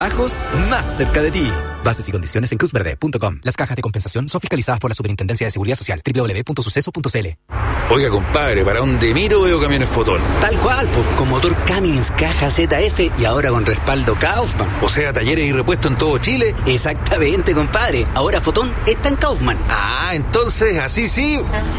Ajos más cerca de ti. Bases y condiciones en cruzverde.com. Las cajas de compensación son fiscalizadas por la Superintendencia de Seguridad Social. www.suceso.cl. Oiga, compadre, ¿para dónde miro veo camiones Fotón? Tal cual, pues, con motor Cummins, caja ZF y ahora con respaldo Kaufman. O sea, talleres y repuestos en todo Chile. Exactamente, compadre. Ahora Fotón está en Kaufman. Ah, entonces, así sí.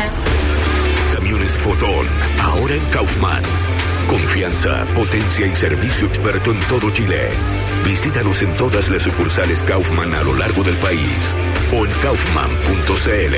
Camiones Fotón, ahora en Kaufman. Confianza, potencia y servicio experto en todo Chile. Visítanos en todas las sucursales Kaufman a lo largo del país o en kaufman.cl.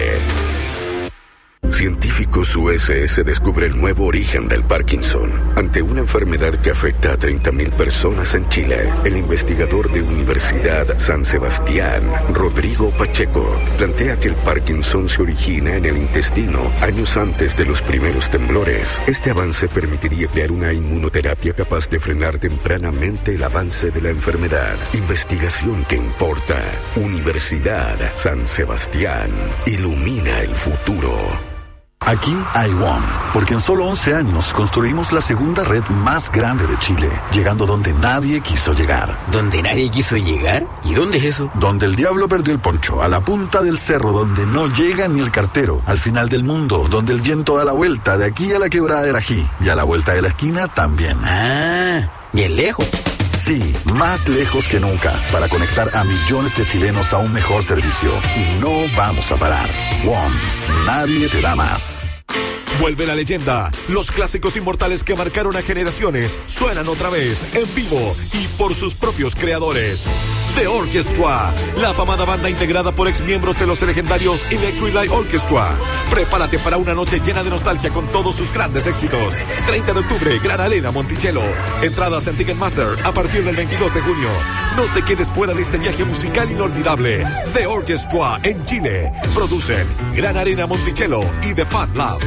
Científicos USS descubre el nuevo origen del Parkinson. Ante una enfermedad que afecta a 30.000 personas en Chile, el investigador de Universidad San Sebastián, Rodrigo Pacheco, plantea que el Parkinson se origina en el intestino años antes de los primeros temblores. Este avance permitiría crear una inmunoterapia capaz de frenar tempranamente el avance de la enfermedad. Investigación que importa. Universidad San Sebastián. Ilumina el futuro. Aquí hay WOM, porque en solo 11 años construimos la segunda red más grande de Chile, llegando donde nadie quiso llegar. ¿Donde nadie quiso llegar? ¿Y dónde es eso? Donde el diablo perdió el poncho, a la punta del cerro, donde no llega ni el cartero, al final del mundo, donde el viento da la vuelta, de aquí a la quebrada del Ají, y a la vuelta de la esquina también. Ah, bien lejos. Sí, más lejos que nunca, para conectar a millones de chilenos a un mejor servicio. Y no vamos a parar. WOM, nadie te da más. Vuelve la leyenda. Los clásicos inmortales que marcaron a generaciones suenan otra vez, en vivo y por sus propios creadores. The Orchestra, la afamada banda integrada por exmiembros de los legendarios Electric Light Orchestra. Prepárate para una noche llena de nostalgia con todos sus grandes éxitos. 30 de octubre, Gran Arena Monticello. Entradas en Ticketmaster a partir del 22 de junio. No te quedes fuera de este viaje musical inolvidable. The Orchestra en Chile. Producen Gran Arena Monticello y The Fat Lab.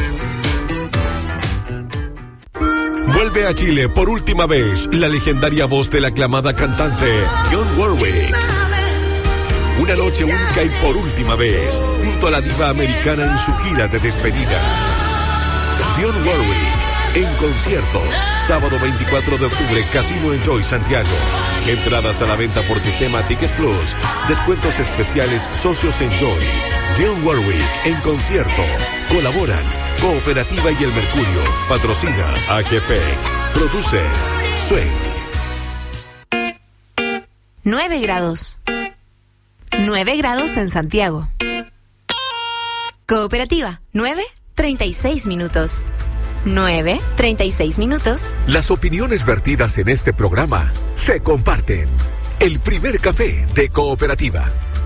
Vuelve a Chile por última vez la legendaria voz de la aclamada cantante Dionne Warwick. Una noche única y por última vez, junto a la diva americana en su gira de despedida. Dionne Warwick en concierto, sábado 24 de octubre, Casino Enjoy Santiago. Entradas a la venta por sistema Ticket Plus. Descuentos especiales Socios Enjoy. Dionne Warwick en concierto. Colaboran Cooperativa y El Mercurio. Patrocina AGPEC. Produce Swing. 9 grados. 9 grados en Santiago. Cooperativa, 9:36 minutos. 9:36 minutos. Las opiniones vertidas en este programa se comparten. El primer café de Cooperativa.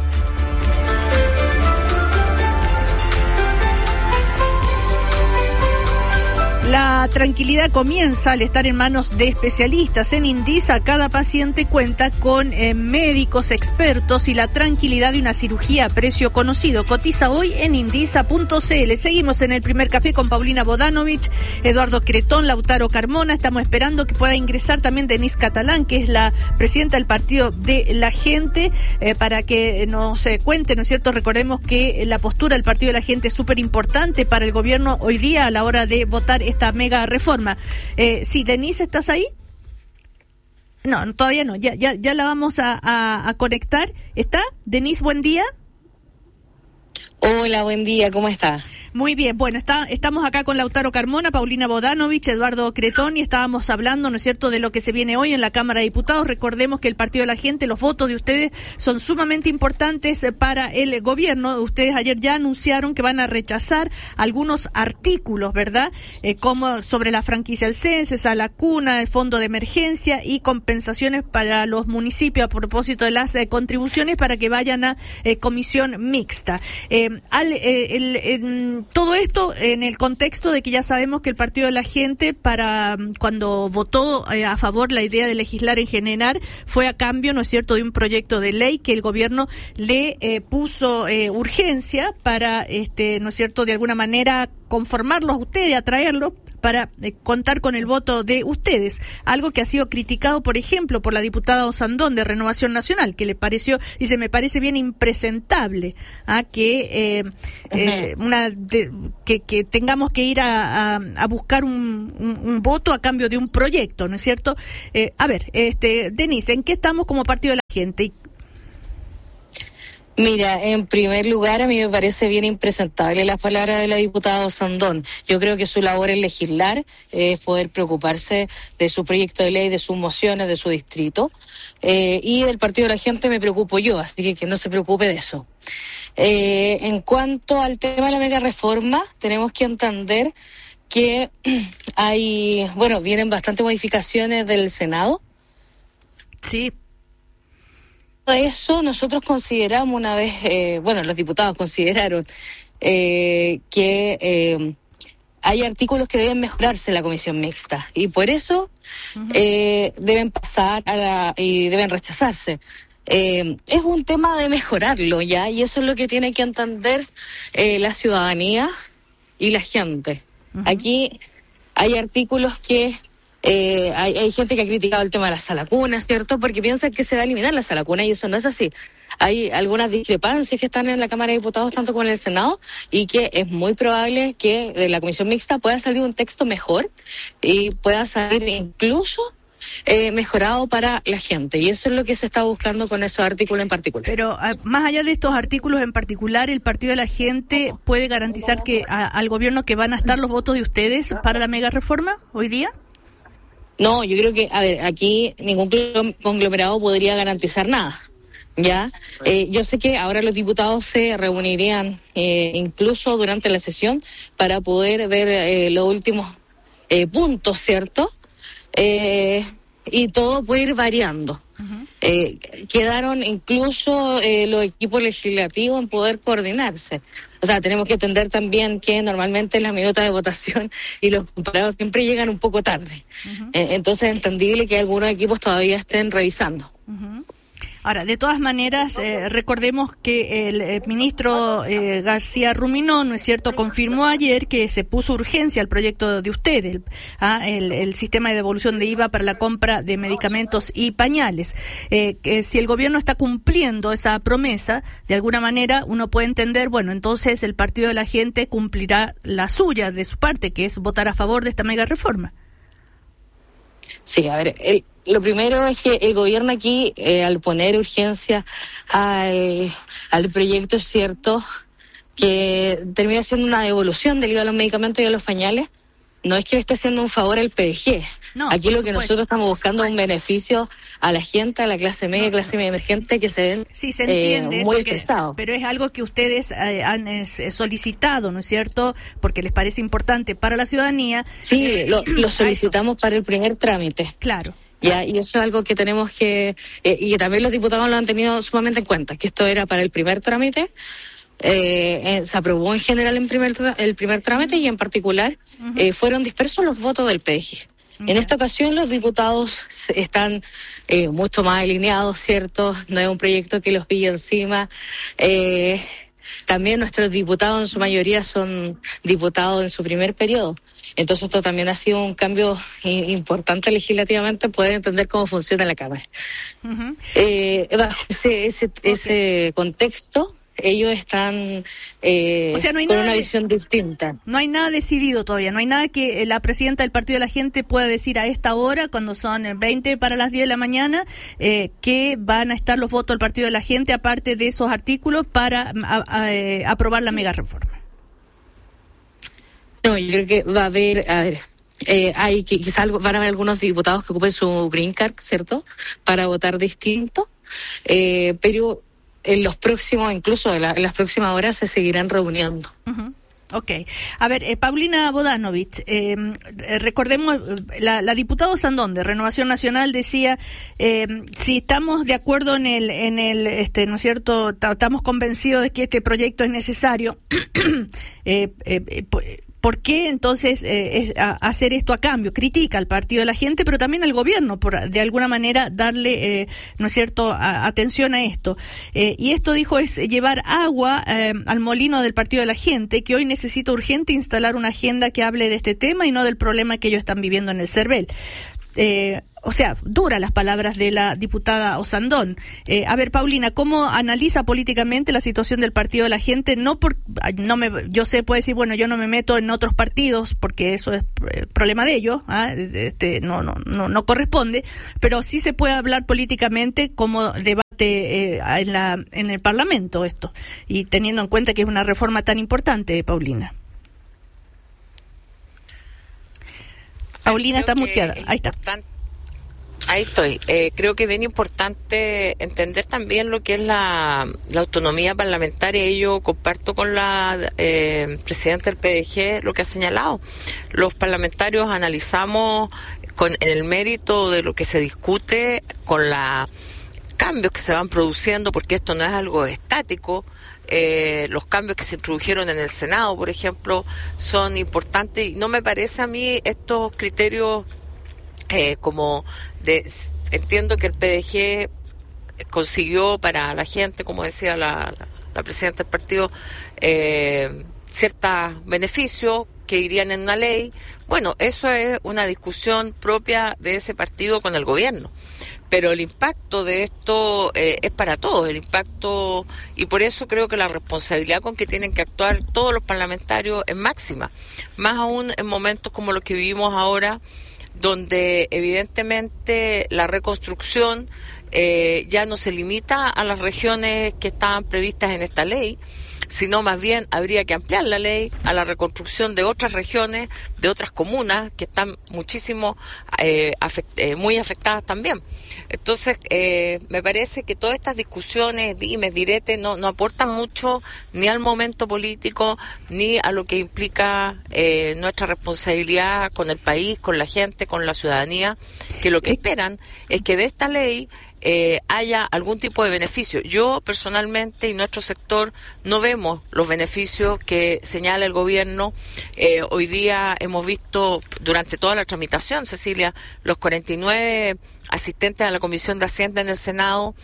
La tranquilidad comienza al estar en manos de especialistas. En Indisa, cada paciente cuenta con médicos expertos y la tranquilidad de una cirugía a precio conocido. Cotiza hoy en indisa.cl. Seguimos en el primer café con Paulina Bodanovich, Eduardo Cretón, Lautaro Carmona. Estamos esperando que pueda ingresar también Denise Catalán, que es la presidenta del Partido de la Gente, para que nos cuente, ¿no es cierto? Recordemos que la postura del Partido de la Gente es súper importante para el gobierno hoy día a la hora de votar esta mega reforma. Sí, Denise, ¿estás ahí? No, todavía no, ya la vamos a conectar. ¿Está? Denise, buen día. Hola, buen día, ¿cómo está? Muy bien, bueno, estamos acá con Lautaro Carmona, Paulina Bodanovich, Eduardo Cretón, y estábamos hablando, ¿no es cierto?, de lo que se viene hoy en la Cámara de Diputados. Recordemos que el Partido de la Gente, los votos de ustedes son sumamente importantes para el gobierno. Ustedes ayer ya anunciaron que van a rechazar algunos artículos, ¿verdad?, como sobre la franquicia del CENSES, a la cuna, el fondo de emergencia y compensaciones para los municipios a propósito de las contribuciones para que vayan a comisión mixta. Todo esto en el contexto de que ya sabemos que el Partido de la Gente, cuando votó a favor la idea de legislar en general, fue a cambio, ¿no es cierto?, de un proyecto de ley que el gobierno le puso urgencia para, ¿no es cierto?, de alguna manera conformarlos a ustedes, atraerlos, para contar con el voto de ustedes, algo que ha sido criticado, por ejemplo, por la diputada Osandón de Renovación Nacional, que le pareció, dice, me parece bien impresentable que que tengamos que ir a buscar un voto a cambio de un proyecto, ¿no es cierto? A ver, Denise, ¿en qué estamos como Partido de la Gente? Mira, en primer lugar, a mí me parece bien impresentable las palabras de la diputada Osandón. Yo creo que su labor es legislar, es poder preocuparse de su proyecto de ley, de sus mociones, de su distrito. Y del Partido de la Gente me preocupo yo, así que no se preocupe de eso. En cuanto al tema de la mega reforma, tenemos que entender que vienen bastantes modificaciones del Senado. Sí. Eso nosotros consideramos una vez, los diputados consideraron que hay artículos que deben mejorarse en la comisión mixta y por eso deben pasar y deben rechazarse. Es un tema de mejorarlo ya, y eso es lo que tiene que entender la ciudadanía y la gente. Aquí hay artículos que hay gente que ha criticado el tema de la sala cuna, ¿cierto? Porque piensan que se va a eliminar la sala cuna y eso no es así. Hay algunas discrepancias que están en la Cámara de Diputados, tanto como en el Senado, y que es muy probable que de la comisión mixta pueda salir un texto mejor y pueda salir incluso mejorado para la gente, y eso es lo que se está buscando con esos artículos en particular. Pero más allá de estos artículos en particular, ¿el Partido de la Gente puede garantizar que al gobierno que van a estar los votos de ustedes para la mega reforma hoy día? No, yo creo que, aquí ningún conglomerado podría garantizar nada, ¿ya? Yo sé que ahora los diputados se reunirían incluso durante la sesión para poder ver los últimos puntos, ¿cierto? Y todo puede ir variando. Quedaron incluso los equipos legislativos en poder coordinarse. O sea, tenemos que entender también que normalmente las minutas de votación y los comparados siempre llegan un poco tarde. Entonces es entendible que algunos equipos todavía estén revisando. Ahora, de todas maneras, recordemos que el ministro García Ruminó, ¿no es cierto?, confirmó ayer que se puso urgencia al proyecto de ustedes, el sistema de devolución de IVA para la compra de medicamentos y pañales. Que si el gobierno está cumpliendo esa promesa, de alguna manera uno puede entender, bueno, entonces el Partido de la Gente cumplirá la suya de su parte, que es votar a favor de esta mega reforma. Sí, a ver, lo primero es que el gobierno aquí, al poner urgencia al proyecto, es cierto que termina siendo una devolución del IVA a los medicamentos y a los pañales. No es que le esté haciendo un favor al PDG. No, aquí lo que nosotros estamos buscando es un beneficio a la gente, a la clase media, clase media emergente, que se ven sí, se entiende muy eso, estresados. Pero es algo que ustedes han solicitado, ¿no es cierto? Porque les parece importante para la ciudadanía. Sí, lo solicitamos para el primer trámite. Claro. Ya, y eso es algo que tenemos que, y también los diputados lo han tenido sumamente en cuenta, que esto era para el primer trámite. Se aprobó en general el primer trámite y en particular fueron dispersos los votos del PDG. En esta ocasión los diputados están mucho más alineados, ¿cierto? No es un proyecto que los pille encima. También nuestros diputados en su mayoría son diputados en su primer periodo. Entonces esto también ha sido un cambio importante legislativamente, poder entender cómo funciona la Cámara. Bajo ese contexto, ellos están con una visión distinta. No hay nada decidido todavía, no hay nada que la presidenta del Partido de la Gente pueda decir a esta hora, cuando son 20 para las 10 de la mañana, que van a estar los votos del Partido de la Gente, aparte de esos artículos, para aprobar la mega reforma. No, yo creo que va a haber, quizás van a haber algunos diputados que ocupen su green card, ¿cierto?, para votar distinto, pero en los próximos, incluso en las próximas horas, se seguirán reuniendo. Ok. A ver, Paulina Bodanovich, recordemos, la diputada Osandón de Renovación Nacional decía, si estamos de acuerdo en el ¿no es cierto?, estamos convencidos de que este proyecto es necesario, ¿por qué entonces hacer esto a cambio? Critica al Partido de la Gente, pero también al gobierno, por de alguna manera darle, ¿no es cierto?, atención a esto. Y esto, dijo, es llevar agua al molino del Partido de la Gente, que hoy necesita urgente instalar una agenda que hable de este tema y no del problema que ellos están viviendo en el CERVEL. O sea, duras las palabras de la diputada Osandón. A ver, Paulina, ¿cómo analiza políticamente la situación del Partido de la Gente? Yo sé, puede decir, bueno, yo no me meto en otros partidos porque eso es problema de ellos, no corresponde, pero sí se puede hablar políticamente como debate en el Parlamento esto, y teniendo en cuenta que es una reforma tan importante, Paulina. Paulina está muteada, ahí está. Ahí estoy. Creo que es bien importante entender también lo que es la autonomía parlamentaria, y yo comparto con la presidenta del PDG lo que ha señalado. Los parlamentarios analizamos en el mérito de lo que se discute, con los cambios que se van produciendo, porque esto no es algo estático. Los cambios que se introdujeron en el Senado, por ejemplo, son importantes, y no me parece a mí estos criterios entiendo que el PDG consiguió para la gente, como decía la presidenta del partido, ciertos beneficios que irían en una ley. Bueno, eso es una discusión propia de ese partido con el gobierno. Pero el impacto de esto es para todos, el impacto, y por eso creo que la responsabilidad con que tienen que actuar todos los parlamentarios es máxima, más aún en momentos como los que vivimos ahora, donde evidentemente la reconstrucción ya no se limita a las regiones que estaban previstas en esta ley, sino más bien habría que ampliar la ley a la reconstrucción de otras regiones, de otras comunas que están muchísimo muy afectadas también. Entonces, me parece que todas estas discusiones, dimes, diretes, no aportan mucho ni al momento político, ni a lo que implica nuestra responsabilidad con el país, con la gente, con la ciudadanía, que lo que esperan es que de esta ley haya algún tipo de beneficio. Yo personalmente y nuestro sector no vemos los beneficios que señala el gobierno. Hoy día hemos visto durante toda la tramitación, Cecilia, los 49 asistentes a la Comisión de Hacienda en el Senado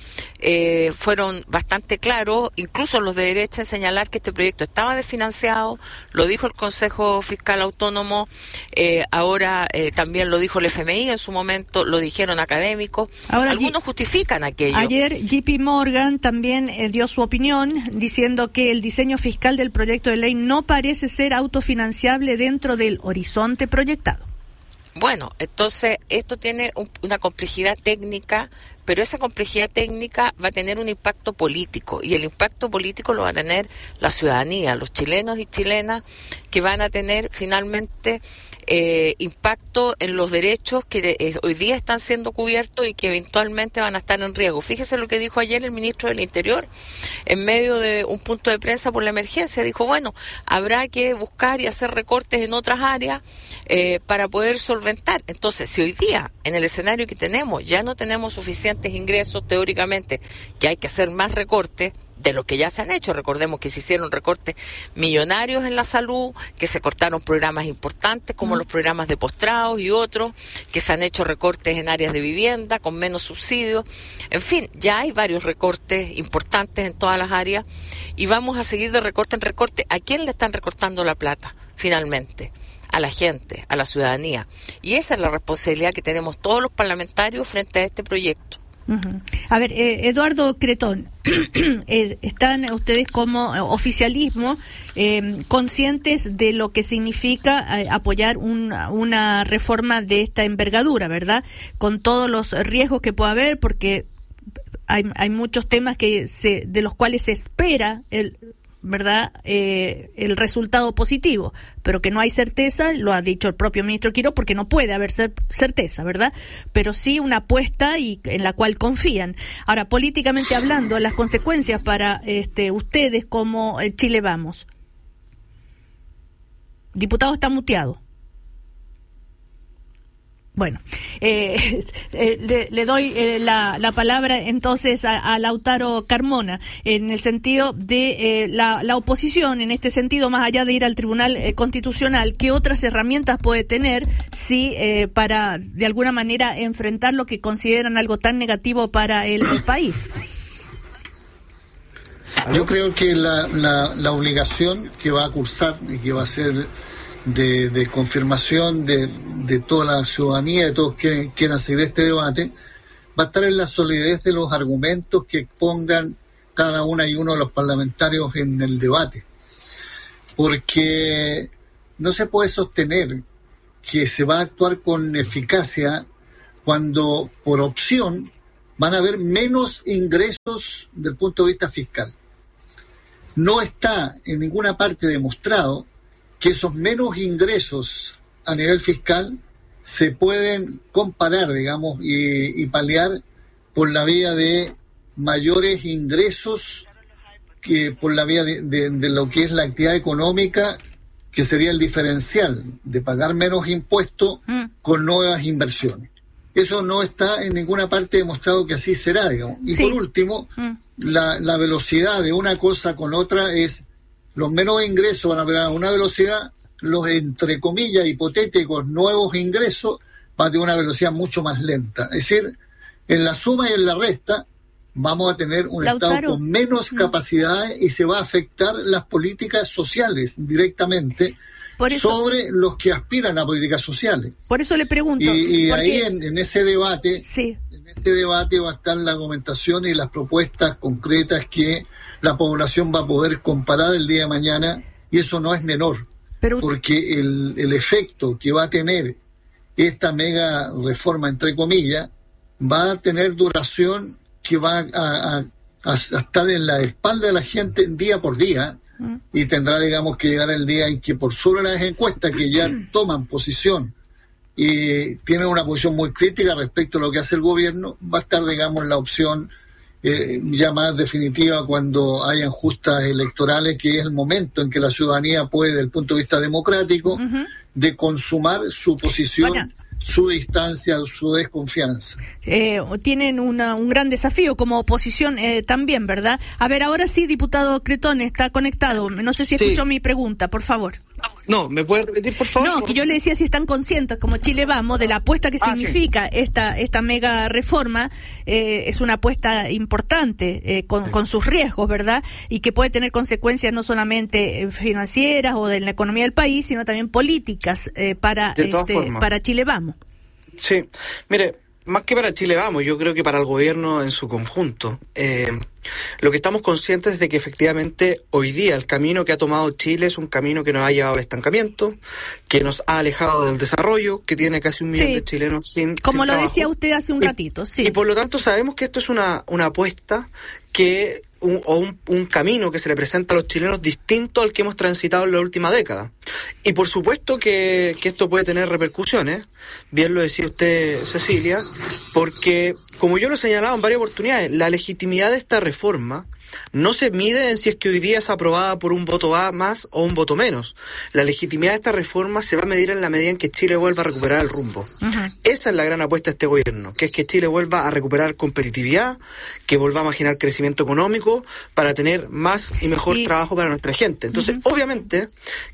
fueron bastante claros, incluso los de derecha, en señalar que este proyecto estaba desfinanciado. Lo dijo el Consejo Fiscal Autónomo, ahora también lo dijo el FMI en su momento, lo dijeron académicos. Ahora, algunos justifican aquello. Ayer JP Morgan también dio su opinión diciendo que el diseño fiscal del proyecto de ley no parece ser autofinanciable dentro del horizonte proyectado. Bueno, entonces esto tiene una complejidad técnica, pero esa complejidad técnica va a tener un impacto político, y el impacto político lo va a tener la ciudadanía, los chilenos y chilenas, que van a tener finalmente impacto en los derechos que hoy día están siendo cubiertos y que eventualmente van a estar en riesgo. Fíjese lo que dijo ayer el ministro del Interior en medio de un punto de prensa por la emergencia. Dijo, bueno, habrá que buscar y hacer recortes en otras áreas para poder solventar. Entonces, si hoy día en el escenario que tenemos ya no tenemos suficientes ingresos teóricamente, que hay que hacer más recortes de lo que ya se han hecho. Recordemos que se hicieron recortes millonarios en la salud, que se cortaron programas importantes como los programas de postrados y otros, que se han hecho recortes en áreas de vivienda con menos subsidios. En fin, ya hay varios recortes importantes en todas las áreas y vamos a seguir de recorte en recorte. ¿A quién le están recortando la plata finalmente? A la gente, a la ciudadanía. Y esa es la responsabilidad que tenemos todos los parlamentarios frente a este proyecto. Uh-huh. A ver, Eduardo Cretón, ¿están ustedes como oficialismo conscientes de lo que significa apoyar una reforma de esta envergadura, verdad? Con todos los riesgos que pueda haber, porque hay muchos temas de los cuales se espera ¿verdad? El resultado positivo, pero que no hay certeza, lo ha dicho el propio ministro Quirós, porque no puede haber certeza, ¿verdad? Pero sí una apuesta en la cual confían. Ahora, políticamente hablando, las consecuencias para ustedes como Chile Vamos. Diputado está muteado. Bueno, le doy la palabra entonces a Lautaro Carmona, en el sentido de la oposición, en este sentido, más allá de ir al Tribunal Constitucional, ¿qué otras herramientas puede tener para, de alguna manera, enfrentar lo que consideran algo tan negativo para el país? Yo creo que la obligación que va a cursar y que va a ser de confirmación de toda la ciudadanía, de todos quienes quieran seguir este debate, va a estar en la solidez de los argumentos que expongan cada una y uno de los parlamentarios en el debate. Porque no se puede sostener que se va a actuar con eficacia cuando por opción van a haber menos ingresos del punto de vista fiscal. No está en ninguna parte demostrado que esos menos ingresos a nivel fiscal se pueden comparar, digamos, y paliar por la vía de mayores ingresos que por la vía de lo que es la actividad económica, que sería el diferencial de pagar menos impuestos con nuevas inversiones. Eso no está en ninguna parte demostrado que así será, digamos. Y por último, la velocidad de una cosa con otra es: los menos ingresos van a haber a una velocidad, los, entre comillas, hipotéticos nuevos ingresos van a tener una velocidad mucho más lenta. Es decir, en la suma y en la resta vamos a tener un Lautaro, Estado con menos capacidades y se va a afectar las políticas sociales directamente sobre los que aspiran a políticas sociales. Por eso le pregunto. Y ahí en ese debate, va a estar la argumentación y las propuestas concretas que la población va a poder comparar el día de mañana, y eso no es menor, porque el efecto que va a tener esta mega reforma, entre comillas, va a tener duración que va a estar en la espalda de la gente día por día, y tendrá, digamos, que llegar el día en que, por sobre las encuestas que ya toman posición y tienen una posición muy crítica respecto a lo que hace el gobierno, va a estar, digamos, la opción ya más definitiva cuando hayan justas electorales, que es el momento en que la ciudadanía puede, desde el punto de vista democrático, de consumar su posición, su distancia, su desconfianza. Tienen un gran desafío como oposición también, ¿verdad? A ver, ahora sí, diputado Cretón, está conectado. No sé si escuchó mi pregunta, por favor. No, ¿me puede repetir, por favor? No, que yo le decía si están conscientes, como Chile Vamos, de la apuesta que significa esta mega reforma. Es una apuesta importante, con sus riesgos, ¿verdad? Y que puede tener consecuencias no solamente financieras o de la economía del país, sino también políticas para Chile Vamos. Sí, mire, más que para Chile Vamos, yo creo que para el gobierno en su conjunto. Lo que estamos conscientes es de que efectivamente hoy día el camino que ha tomado Chile es un camino que nos ha llevado al estancamiento, que nos ha alejado del desarrollo, que tiene casi 1 millón de chilenos sin como lo trabajo. decía usted hace un ratito, Y por lo tanto sabemos que esto es una apuesta que un camino que se le presenta a los chilenos distinto al que hemos transitado en la última década. Y por supuesto que esto puede tener repercusiones, bien lo decía usted, Cecilia, porque, como yo lo he señalado en varias oportunidades, la legitimidad de esta reforma no se mide en si es que hoy día es aprobada por un voto más o un voto menos. La legitimidad de esta reforma se va a medir en la medida en que Chile vuelva a recuperar el rumbo. Esa es la gran apuesta de este gobierno, que es que Chile vuelva a recuperar competitividad, que volvamos a generar crecimiento económico para tener más y mejor trabajo para nuestra gente. Entonces, obviamente,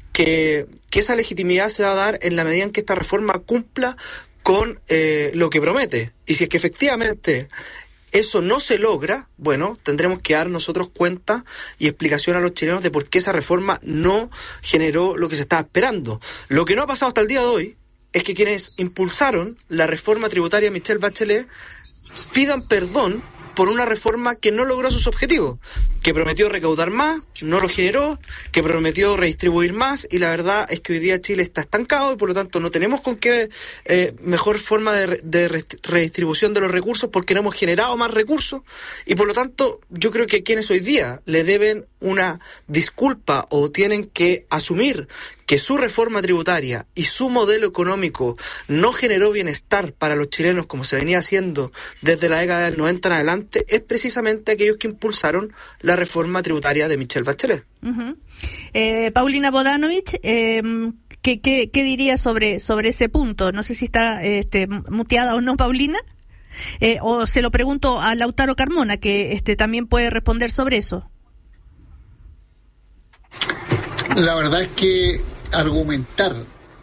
que esa legitimidad se va a dar en la medida en que esta reforma cumpla con lo que promete. Y si es que efectivamente eso no se logra, bueno, tendremos que dar nosotros cuenta y explicación a los chilenos de por qué esa reforma no generó lo que se estaba esperando. Lo que no ha pasado hasta el día de hoy es que quienes impulsaron la reforma tributaria de Michelle Bachelet pidan perdón por una reforma que no logró sus objetivos, que prometió recaudar más, no lo generó, que prometió redistribuir más, y la verdad es que hoy día Chile está estancado y por lo tanto no tenemos con qué mejor forma de redistribución de los recursos, porque no hemos generado más recursos, y por lo tanto yo creo que quienes hoy día le deben una disculpa o tienen que asumir que su reforma tributaria y su modelo económico no generó bienestar para los chilenos como se venía haciendo desde la década del 90 en adelante, es precisamente aquellos que impulsaron la reforma tributaria de Michelle Bachelet. Paulina Bodanovich, ¿Qué diría sobre ese punto? No sé si está muteada o no, Paulina. O se lo pregunto a Lautaro Carmona, que también puede responder sobre eso. La verdad es que argumentar,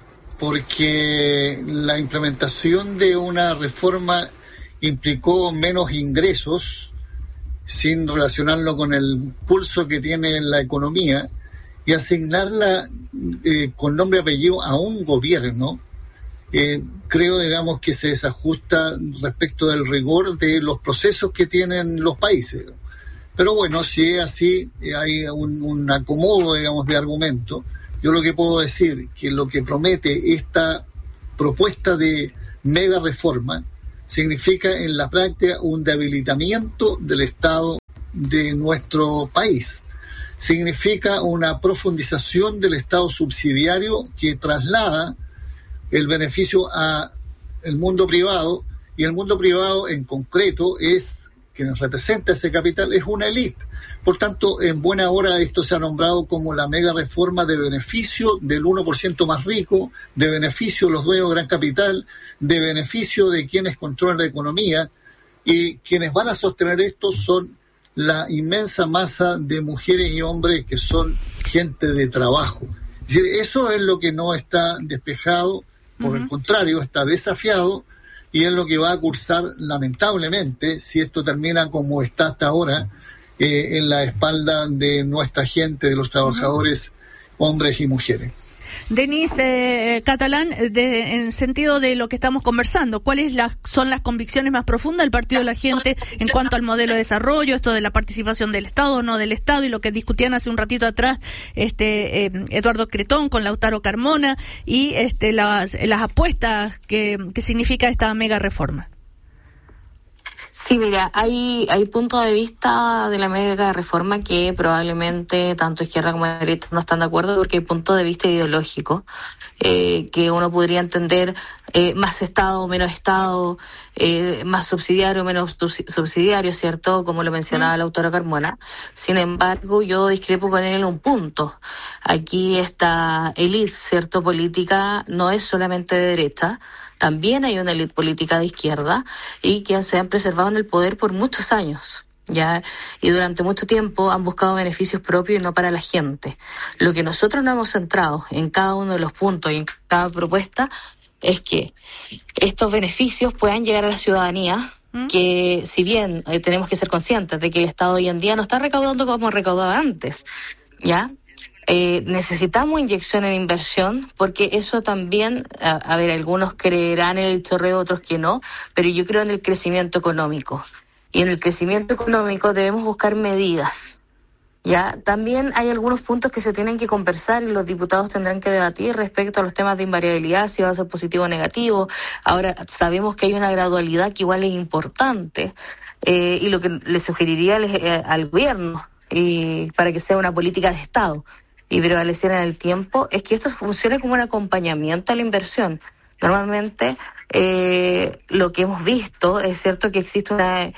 porque la implementación de una reforma implicó menos ingresos, sin relacionarlo con el pulso que tiene la economía, y asignarla con nombre y apellido a un gobierno, creo, digamos, que se desajusta respecto del rigor de los procesos que tienen los países. Pero bueno, si es así, hay un acomodo, digamos, de argumento. Yo lo que puedo decir, que lo que promete esta propuesta de mega reforma significa en la práctica un debilitamiento del Estado de nuestro país. Significa una profundización del Estado subsidiario que traslada el beneficio a el mundo privado, y el mundo privado en concreto es quien representa ese capital, es una élite. Por tanto, en buena hora esto se ha nombrado como la mega reforma de beneficio del 1% más rico, de beneficio de los dueños de gran capital, de beneficio de quienes controlan la economía, y quienes van a sostener esto son la inmensa masa de mujeres y hombres que son gente de trabajo. Es decir, eso es lo que no está despejado, por el contrario, está desafiado, y es lo que va a cursar, lamentablemente, si esto termina como está hasta ahora, en la espalda de nuestra gente, de los trabajadores, hombres y mujeres. Denise Catalán, en sentido de lo que estamos conversando, ¿cuáles son las convicciones más profundas del Partido de la Gente en cuanto al modelo de desarrollo, esto de la participación del Estado o no del Estado, y lo que discutían hace un ratito atrás Eduardo Cretón con Lautaro Carmona, y las apuestas que significa esta mega reforma? Sí, mira, hay puntos de vista de la mega reforma que probablemente tanto izquierda como derecha no están de acuerdo, porque hay puntos de vista ideológicos que uno podría entender más Estado, menos Estado, más subsidiario, menos subsidiario, ¿cierto? Como lo mencionaba la autora Carmona. Sin embargo, yo discrepo con él en un punto. Aquí esta élite, ¿cierto?, política no es solamente de derecha. También hay una élite política de izquierda y que se han preservado en el poder por muchos años, ¿ya? Y durante mucho tiempo han buscado beneficios propios y no para la gente. Lo que nosotros nos hemos centrado en cada uno de los puntos y en cada propuesta es que estos beneficios puedan llegar a la ciudadanía, que si bien tenemos que ser conscientes de que el Estado hoy en día no está recaudando como recaudaba antes, ¿ya? Necesitamos inyección en inversión, porque eso también, a ver, algunos creerán en el chorreo, otros que no, pero yo creo en el crecimiento económico. Y en el crecimiento económico debemos buscar medidas, ¿ya? También hay algunos puntos que se tienen que conversar y los diputados tendrán que debatir respecto a los temas de invariabilidad, si va a ser positivo o negativo. Ahora, sabemos que hay una gradualidad que igual es importante, y lo que le sugeriría al gobierno, para que sea una política de Estado y prevaleciera en el tiempo, es que esto funcione como un acompañamiento a la inversión. Normalmente lo que hemos visto es cierto que existe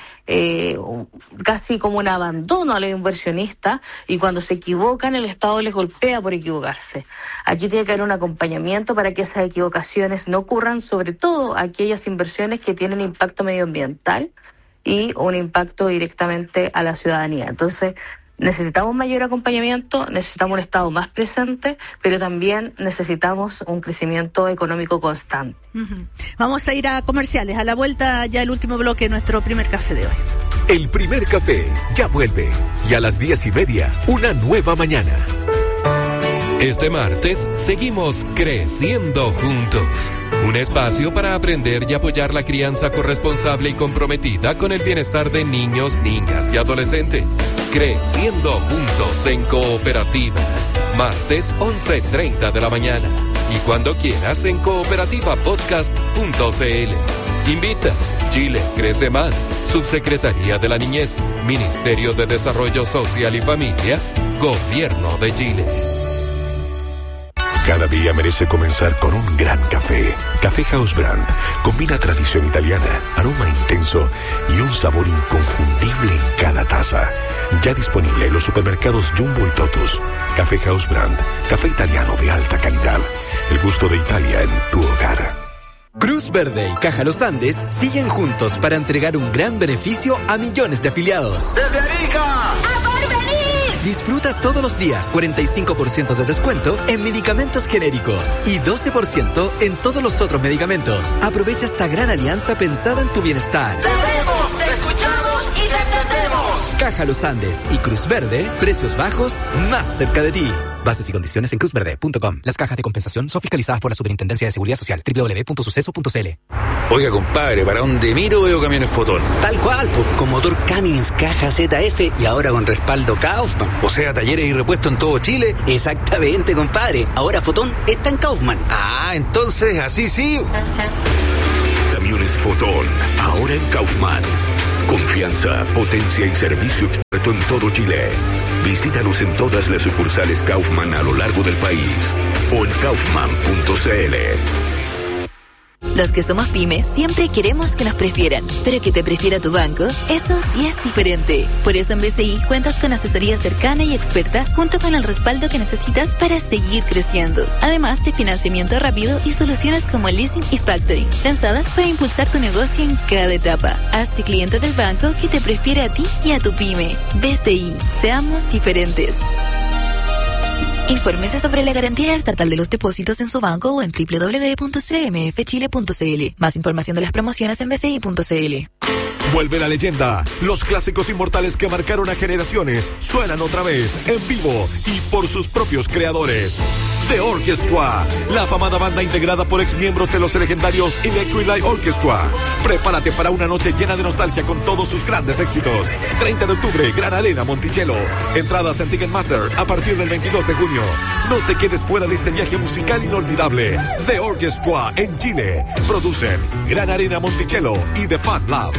casi como un abandono a los inversionistas, y cuando se equivocan el Estado les golpea por equivocarse. Aquí tiene que haber un acompañamiento para que esas equivocaciones no ocurran, sobre todo aquellas inversiones que tienen impacto medioambiental y un impacto directamente a la ciudadanía. Entonces, necesitamos mayor acompañamiento, necesitamos un Estado más presente, pero también necesitamos un crecimiento económico constante. Vamos a ir a comerciales. A la vuelta, ya el último bloque de nuestro primer café de hoy. El primer café ya vuelve, y a las 10:30, una nueva mañana. Este martes seguimos creciendo juntos. Un espacio para aprender y apoyar la crianza corresponsable y comprometida con el bienestar de niños, niñas y adolescentes. Creciendo juntos en Cooperativa. Martes 11:30 de la mañana. Y cuando quieras en cooperativapodcast.cl. Invita. Chile crece más. Subsecretaría de la Niñez. Ministerio de Desarrollo Social y Familia. Gobierno de Chile. Cada día merece comenzar con un gran café. Café House Brand combina tradición italiana, aroma intenso y un sabor inconfundible en cada taza. Ya disponible en los supermercados Jumbo y Totus. Café House Brand, café italiano de alta calidad. el gusto de Italia en tu hogar. Cruz Verde y Caja Los Andes siguen juntos para entregar un gran beneficio a millones de afiliados. ¡Desde Arica! ¡A Porvenir! Disfruta todos los días 45% de descuento en medicamentos genéricos y 12% en todos los otros medicamentos. Aprovecha esta gran alianza pensada en tu bienestar. ¡Te vemos, te escuchamos y te entendemos! Caja Los Andes y Cruz Verde, precios bajos más cerca de ti. Bases y condiciones en cruzverde.com. Las cajas de compensación son fiscalizadas por la Superintendencia de Seguridad Social. www.suceso.cl. Oiga, compadre, ¿para dónde miro veo camiones Fotón? Tal cual, pues, con motor Cummins caja ZF y ahora con respaldo Kaufman. O sea, talleres y repuestos en todo Chile. Exactamente, compadre. Ahora Fotón está en Kaufman. Ah, entonces, así sí. Camiones Fotón, ahora en Kaufman. Confianza, potencia y servicio experto en todo Chile. Visítanos en todas las sucursales Kaufman a lo largo del país o en kaufman.cl. Los que somos pyme siempre queremos que nos prefieran, pero que te prefiera tu banco, eso sí es diferente. Por eso en BCI cuentas con asesoría cercana y experta junto con el respaldo que necesitas para seguir creciendo. Además de financiamiento rápido y soluciones como leasing y factoring, pensadas para impulsar tu negocio en cada etapa. Hazte cliente del banco que te prefiere a ti y a tu pyme. BCI, seamos diferentes. Infórmese sobre la garantía estatal de los depósitos en su banco o en www.cmfchile.cl. Más información de las promociones en bci.cl. Vuelve la leyenda. Los clásicos inmortales que marcaron a generaciones suenan otra vez en vivo y por sus propios creadores. The Orchestra, la afamada banda integrada por exmiembros de los legendarios Electric Light Orchestra. Prepárate para una noche llena de nostalgia con todos sus grandes éxitos. 30 de octubre, Gran Arena, Monticello. Entradas en Ticketmaster a partir del 22 de junio. No te quedes fuera de este viaje musical inolvidable. The Orchestra en Chile. Producen Gran Arena, Monticello y The Fan Lab.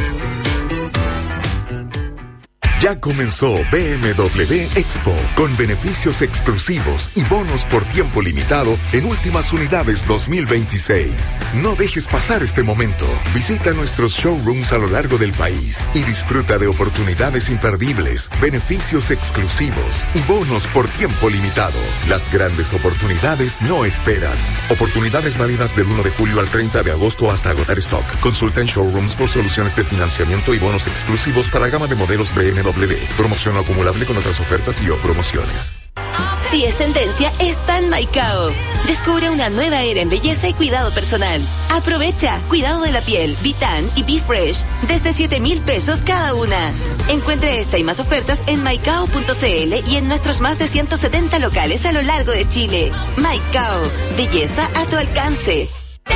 Ya comenzó BMW Expo, con beneficios exclusivos y bonos por tiempo limitado en últimas unidades 2026. No dejes pasar este momento. Visita nuestros showrooms a lo largo del país y disfruta de oportunidades imperdibles, beneficios exclusivos y bonos por tiempo limitado. Las grandes oportunidades no esperan. Oportunidades válidas del 1 de julio al 30 de agosto hasta agotar stock. Consulta en showrooms por soluciones de financiamiento y bonos exclusivos para gama de modelos BMW. Promoción acumulable con otras ofertas y o promociones. Si es tendencia, está en Maicao. Descubre una nueva era en belleza y cuidado personal. Aprovecha cuidado de la piel, Vitan y Be Fresh desde 7,000 pesos cada una. Encuentre esta y más ofertas en maicao.cl y en nuestros más de 170 locales a lo largo de Chile. Maicao, belleza a tu alcance.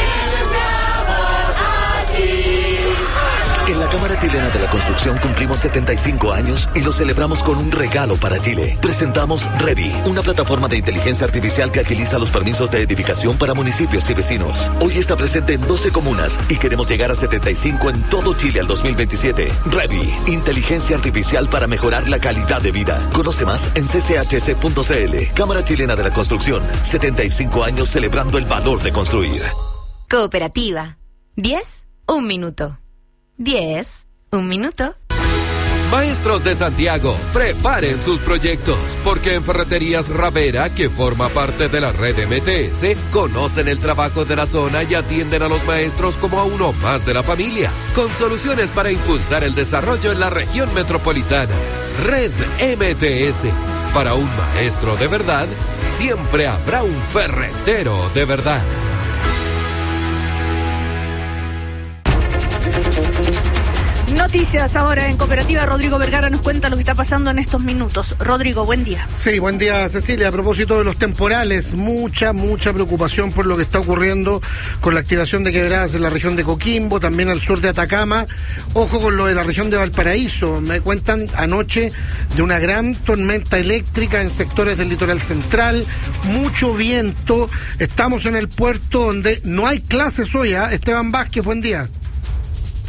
En la Cámara Chilena de la Construcción cumplimos 75 años y lo celebramos con un regalo para Chile. Presentamos Revi, una plataforma de inteligencia artificial que agiliza los permisos de edificación para municipios y vecinos. Hoy está presente en 12 comunas y queremos llegar a 75 en todo Chile al 2027. Revi, inteligencia artificial para mejorar la calidad de vida. Conoce más en cchc.cl. Cámara Chilena de la Construcción, 75 años celebrando el valor de construir. Cooperativa. 10, 1 minuto. 10, 1 minuto. Maestros de Santiago, preparen sus proyectos, porque en Ferreterías Ravera, que forma parte de la red MTS, conocen el trabajo de la zona y atienden a los maestros como a uno más de la familia, con soluciones para impulsar el desarrollo en la región metropolitana. Red MTS. Para un maestro de verdad, siempre habrá un ferretero de verdad. Noticias ahora en Cooperativa. Rodrigo Vergara nos cuenta lo que está pasando en estos minutos. Rodrigo, buen día. Sí, buen día, Cecilia. A propósito de los temporales, mucha preocupación por lo que está ocurriendo con la activación de quebradas en la región de Coquimbo, también al sur de Atacama. Ojo con lo de la región de Valparaíso. Me cuentan anoche de una gran tormenta eléctrica en sectores del litoral central, mucho viento. Estamos en el puerto donde no hay clases hoy, ¿eh? Esteban Vázquez, buen día.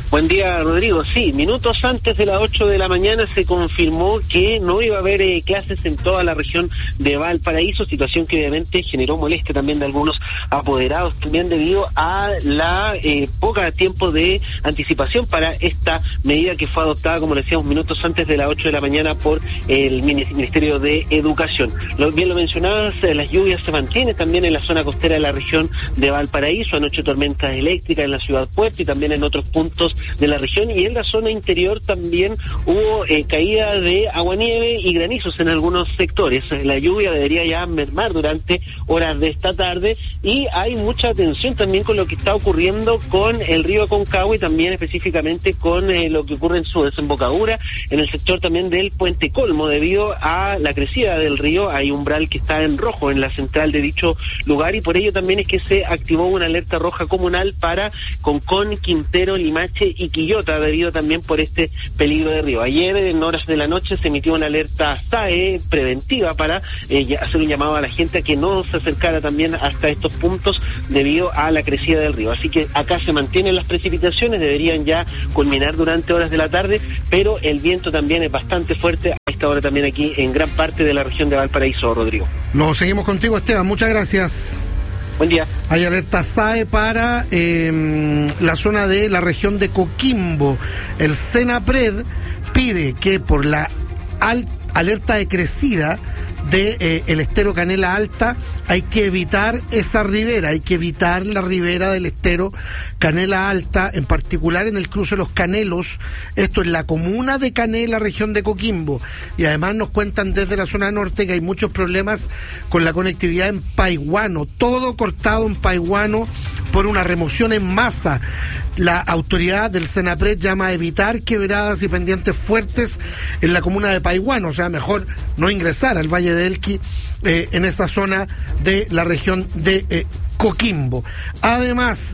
Buen día, Rodrigo. Sí, minutos antes de las 8 de la mañana se confirmó que no iba a haber clases en toda la región de Valparaíso, situación que obviamente generó molestia también de algunos apoderados, también debido a la poca tiempo de anticipación para esta medida que fue adoptada, como decíamos, minutos antes de las 8 de la mañana por el Ministerio de Educación. Bien lo mencionabas, las lluvias se mantienen también en la zona costera de la región de Valparaíso, anoche tormentas eléctricas en la ciudad Puerto y también en otros puntos de la región, y en la zona interior también hubo caída de aguanieve y granizos en algunos sectores. La lluvia debería ya mermar durante horas de esta tarde y hay mucha atención también con lo que está ocurriendo con el río Aconcagua y también específicamente con lo que ocurre en su desembocadura en el sector también del Puente Colmo. Debido a la crecida del río hay umbral que está en rojo en la central de dicho lugar y por ello también es que se activó una alerta roja comunal para Concón, Quintero, Limache y Quillota, debido también por este peligro de río. Ayer en horas de la noche se emitió una alerta SAE preventiva para hacer un llamado a la gente a que no se acercara también hasta estos puntos debido a la crecida del río. Así que acá se mantienen las precipitaciones, deberían ya culminar durante horas de la tarde, pero el viento también es bastante fuerte a esta hora también aquí en gran parte de la región de Valparaíso, Rodrigo. Lo seguimos contigo, Esteban, muchas gracias. Buen día. Hay alerta SAE para la zona de la región de Coquimbo. El Senapred pide que por la alerta de crecida de el estero Canela Alta hay que evitar esa ribera, hay que evitar la ribera del estero Canela Alta, en particular en el cruce de los Canelos, esto en la comuna de Canela, región de Coquimbo, y además nos cuentan desde la zona norte que hay muchos problemas con la conectividad en Paiguano, todo cortado en Paiguano por una remoción en masa. La autoridad del Senapred llama a evitar quebradas y pendientes fuertes en la comuna de Paiguano, o sea, mejor no ingresar al Valle de Elqui en esa zona de la región de Coquimbo. Además,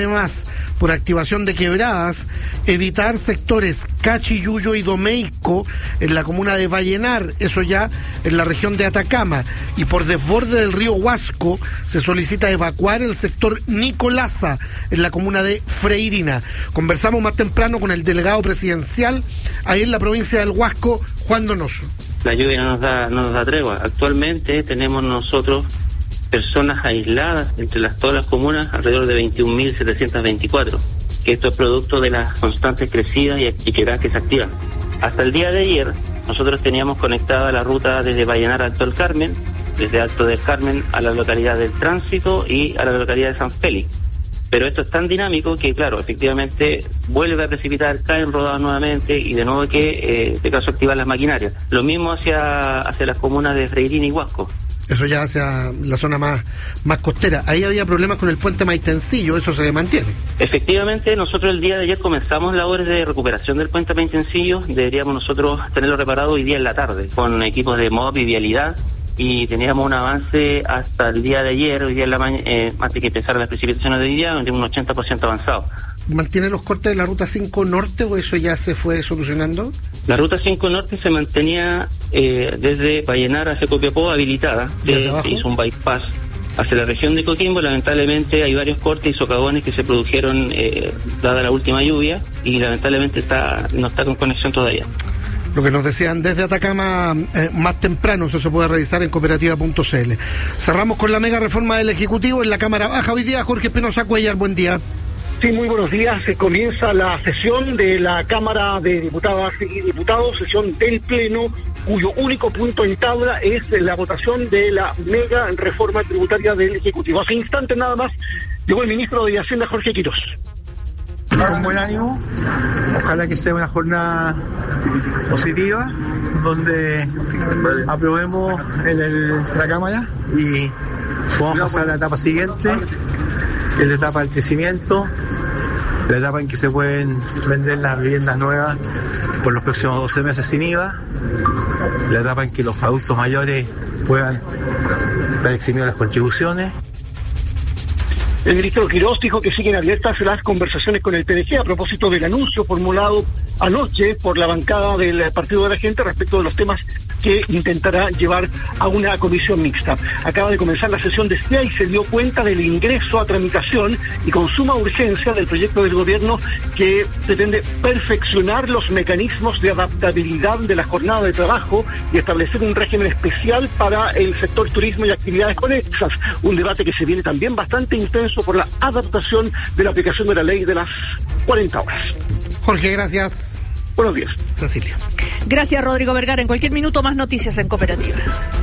por activación de quebradas, evitar sectores Cachiyuyo y Domeico en la comuna de Vallenar, eso ya en la región de Atacama, y por desborde del río Huasco se solicita evacuar el sector Nicolasa en la comuna de Freirina. Conversamos más temprano con el delegado presidencial ahí en la provincia del Huasco, Juan Donoso. La lluvia no nos da tregua. Actualmente tenemos nosotros personas aisladas entre todas las comunas, alrededor de 21.724, que esto es producto de las constantes crecidas y quebradas que se activan. Hasta el día de ayer, nosotros teníamos conectada la ruta desde Vallenar a Alto del Carmen, desde Alto del Carmen a la localidad del Tránsito y a la localidad de San Félix. Pero esto es tan dinámico que, claro, efectivamente vuelve a precipitar, caen rodadas nuevamente y de nuevo que, de caso, activar las maquinarias. Lo mismo hacia las comunas de Freirina y Huasco. Eso ya hacia la zona más costera. Ahí había problemas con el puente Maitencillo, eso se mantiene. Efectivamente, nosotros el día de ayer comenzamos labores de recuperación del puente Maitencillo. Deberíamos nosotros tenerlo reparado hoy día en la tarde, con equipos de MOB y vialidad. Y teníamos un avance hasta el día de ayer, hoy día en la mañana, antes que empezaran las precipitaciones de hoy día, un 80% avanzado. ¿Mantiene los cortes de la Ruta 5 Norte o eso ya se fue solucionando? La Ruta 5 Norte se mantenía desde Vallenar hacia Copiapó habilitada. Se hizo un bypass hacia la región de Coquimbo. Lamentablemente hay varios cortes y socavones que se produjeron dada la última lluvia y lamentablemente no está con conexión todavía. Lo que nos decían desde Atacama más temprano, eso se puede revisar en cooperativa.cl. Cerramos con la mega reforma del Ejecutivo en la Cámara Baja. Hoy día, Jorge Espinosa Cuellar, buen día. Sí, muy buenos días. Se comienza la sesión de la Cámara de Diputadas y Diputados, sesión del Pleno, cuyo único punto en tabla es la votación de la mega reforma tributaria del Ejecutivo. Hace instantes nada más llegó el ministro de Hacienda, Jorge Quirós. Con buen ánimo, ojalá que sea una jornada positiva, donde aprobemos en la Cámara y podamos pasar a la etapa siguiente, que es la etapa del crecimiento, la etapa en que se pueden vender las viviendas nuevas por los próximos 12 meses sin IVA, la etapa en que los adultos mayores puedan estar eximidos de las contribuciones. El ministro Quirós dijo que siguen abiertas las conversaciones con el PDG a propósito del anuncio formulado anoche por la bancada del Partido de la Gente respecto de los temas que intentará llevar a una comisión mixta. Acaba de comenzar la sesión de este día y se dio cuenta del ingreso a tramitación y con suma urgencia del proyecto del gobierno que pretende perfeccionar los mecanismos de adaptabilidad de la jornada de trabajo y establecer un régimen especial para el sector turismo y actividades conexas. Un debate que se viene también bastante intenso por la adaptación de la aplicación de la ley de las 40 horas. Jorge, gracias. Buenos días. Cecilia. Gracias, Rodrigo Vergara. En cualquier minuto más noticias en Cooperativa.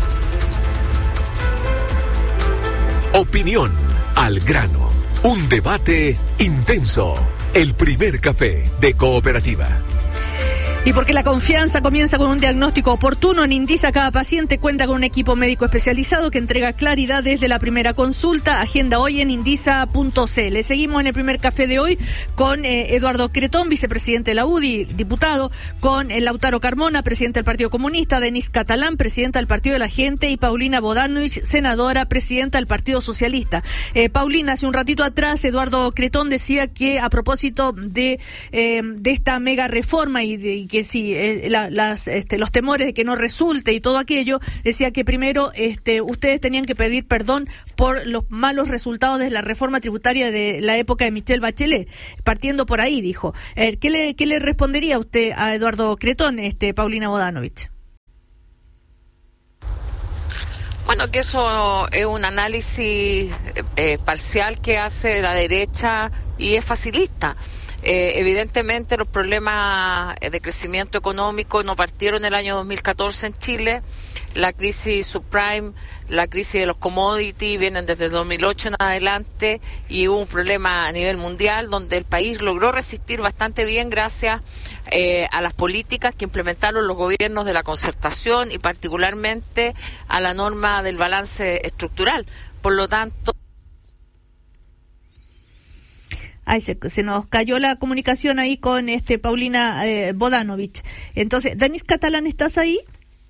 Opinión al grano. Un debate intenso. El primer café de Cooperativa. Y porque la confianza comienza con un diagnóstico oportuno, en Indisa cada paciente cuenta con un equipo médico especializado que entrega claridad desde la primera consulta. Agenda hoy en indisa.cl. Seguimos en el primer café de hoy con Eduardo Cretón, vicepresidente de la UDI, diputado, con Lautaro Carmona, presidente del Partido Comunista, Denise Catalán, presidenta del Partido de la Gente, y Paulina Bodanovich, senadora, presidenta del Partido Socialista. Paulina, hace un ratito atrás, Eduardo Cretón decía que a propósito de esta mega reforma y que sí, los temores de que no resulte y todo aquello, decía que primero ustedes tenían que pedir perdón por los malos resultados de la reforma tributaria de la época de Michelle Bachelet. Partiendo por ahí, dijo. ¿Qué le respondería usted a Eduardo Cretón, Paulina Bodanovich? Bueno, que eso es un análisis parcial que hace la derecha y es facilista. Evidentemente los problemas de crecimiento económico no partieron el año 2014 en Chile. La crisis subprime, la crisis de los commodities vienen desde 2008 en adelante, y hubo un problema a nivel mundial donde el país logró resistir bastante bien gracias a las políticas que implementaron los gobiernos de la concertación y particularmente a la norma del balance estructural. Por lo tanto, Ay, se nos cayó la comunicación ahí con Paulina Bodanovich. Entonces, Denise Catalán, ¿estás ahí?